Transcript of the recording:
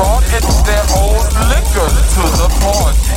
brought its their own liquor to the party.